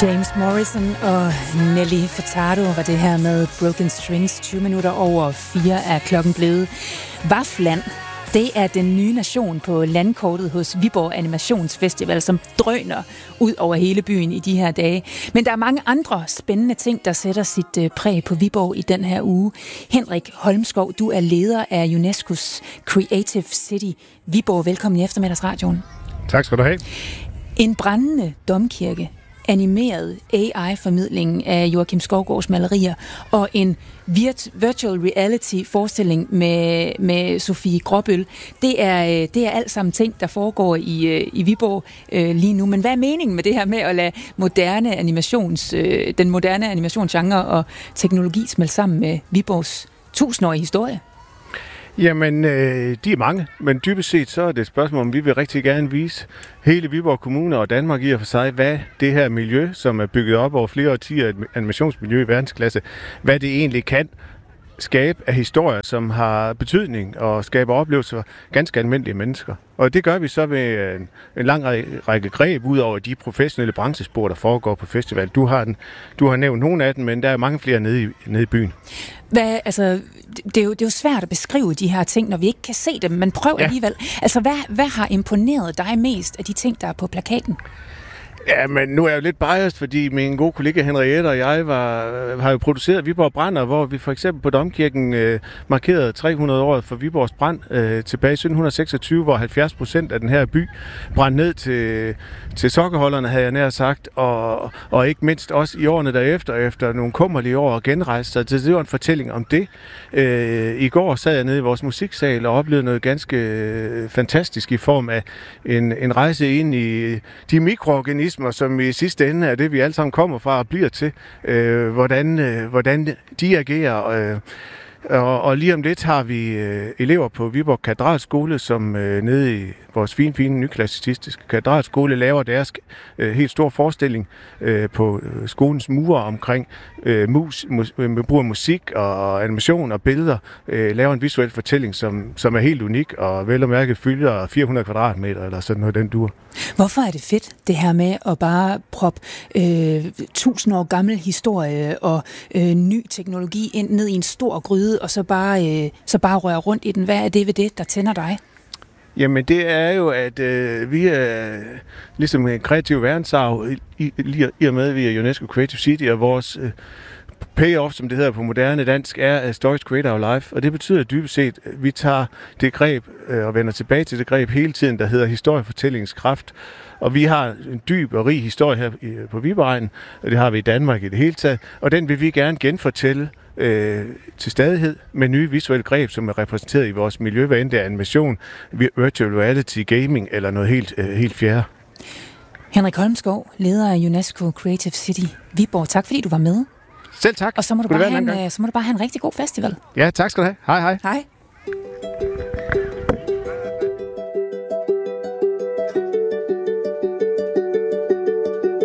James Morrison og Nelly Furtado var det her med Broken Strings. 20 minutter over 4 er klokken blevet. Vafland, det er den nye nation på landkortet hos Viborg Animationsfestival, som drøner ud over hele byen i de her dage. Men der er mange andre spændende ting, der sætter sit præg på Viborg i den her uge. Henrik Holmskov, du er leder af UNESCO's Creative City Viborg. Velkommen i eftermiddagsradioen. Tak skal du have. En brændende domkirke, animeret AI-formidling af Joachim Skovgaards malerier og en virtual reality-forestilling med Sofie Gråbøl. Det er alt sammen ting, der foregår i Viborg lige nu. Men hvad er meningen med det her med at lade den moderne animationsgenre og teknologi smelte sammen med Viborgs 1000-årige historie? Jamen, de er mange, men dybest set så er det et spørgsmål, om vi vil rigtig gerne vise hele Viborg Kommune og Danmark i og for sig, hvad det her miljø, som er bygget op over flere årtier, et animationsmiljø i verdensklasse, hvad det egentlig kan skabe af historier, som har betydning og skaber oplevelser for ganske almindelige mennesker. Og det gør vi så ved en lang række greb ud over de professionelle branchespor, der foregår på festival. Du har nævnt nogle af dem, men der er mange flere nede i byen. Det er jo svært at beskrive de her ting, når vi ikke kan se dem, men prøv alligevel. Altså, hvad har imponeret dig mest af de ting, der er på plakaten? Ja, men nu er jeg jo lidt biased, fordi min gode kollega Henriette og jeg har jo produceret Viborg Brænder, hvor vi for eksempel på Domkirken markerede 300 år for Viborgs brand tilbage i 1726, hvor 70% af den her by brændte ned til sokkeholderne, havde jeg nær sagt, og ikke mindst også i årene derefter, efter nogle kummerlige år genrejste sig. Det var en fortælling om det. I går sad jeg nede i vores musiksal og oplevede noget ganske fantastisk i form af en rejse ind i de mikroorganismer, som i sidste ende er det, vi alle sammen kommer fra og bliver til, hvordan de agerer. Og lige om lidt har vi elever på Viborg Katedralskole, som nede i vores fine nyklassicistiske katedralskole laver deres helt store forestilling på skolens mure omkring brug af musik og animation og billeder, laver en visuel fortælling, som er helt unik og vel og mærke fylder 400 kvadratmeter eller sådan noget, den dur. Hvorfor er det fedt, det her med at bare proppe 1000 år gammel historie og ny teknologi ind ned i en stor gryde, og så bare røre rundt i den? Hvad er det ved det, der tænder dig? Jamen det er jo, at vi er ligesom en kreativ verdensarv i og med, vi er UNESCO Creative City, og vores payoff, som det hedder på moderne dansk, er Stories Create Our Life. Og det betyder dybest set, at vi tager det greb og vender tilbage til det greb hele tiden, der hedder historiefortællingskraft. Og vi har en dyb og rig historie her på Viborg, og det har vi i Danmark i det hele taget. Og den vil vi gerne genfortælle til stadighed med nye visuelle greb, som er repræsenteret i vores miljø, hvad end det er animation, virtual reality, gaming eller noget helt fjerde. Henrik Holmskov, leder af UNESCO Creative City Viborg. Tak fordi du var med. Selv tak. Og så må du bare have en rigtig god festival. Ja, tak skal du have. Hej. Hej.